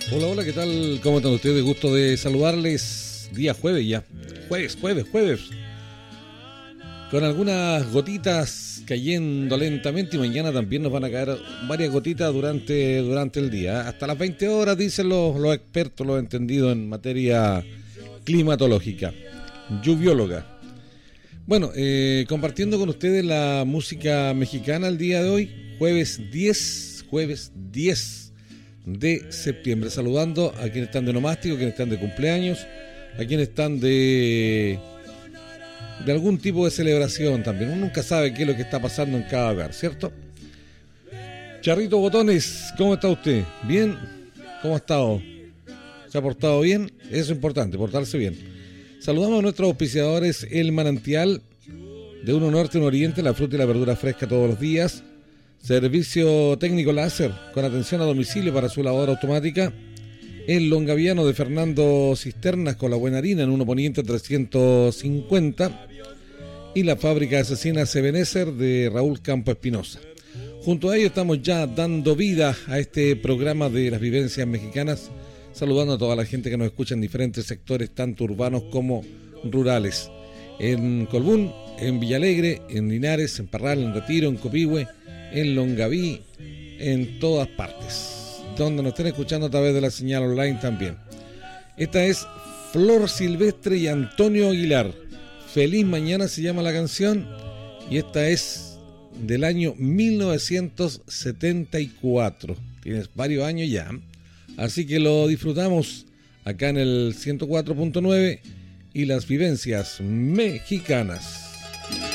Hola, hola, ¿qué tal? ¿Cómo están ustedes? Gusto de saludarles. Día jueves ya. Jueves. Con algunas gotitas cayendo lentamente y mañana también nos van a caer varias gotitas durante el día. Hasta las 20 horas, dicen los expertos, los entendidos en materia climatológica, lluvióloga. Bueno, compartiendo con ustedes la música mexicana el día de hoy, jueves 10 de septiembre, saludando a quienes están de nomástico, quienes están de cumpleaños, a quienes están de algún tipo de celebración también. Uno nunca sabe qué es lo que está pasando en cada hogar, ¿cierto? Charrito Botones, ¿cómo está usted? ¿Bien? ¿Cómo ha estado? ¿Se ha portado bien? Eso es importante, portarse bien. Saludamos a nuestros auspiciadores, El Manantial, de Uno Norte, Uno Oriente, la fruta y la verdura fresca todos los días. Servicio técnico láser con atención a domicilio para su lavadora automática. El Longaviano de Fernando Cisternas con la buena harina en 1 Poniente 350. Y la fábrica asesina Ebenezer de Raúl Campo Espinosa. Junto a ello estamos ya dando vida a este programa de las vivencias mexicanas, saludando a toda la gente que nos escucha en diferentes sectores, tanto urbanos como rurales. En Colbún, en Villalegre, en Linares, en Parral, en Retiro, en Copihue, en Longaví, en todas partes, donde nos estén escuchando a través de la señal online también. Esta es Flor Silvestre y Antonio Aguilar. Feliz Mañana se llama la canción, y esta es del año 1974. Tienes varios años ya, así que lo disfrutamos acá en el 104.9 y las vivencias mexicanas.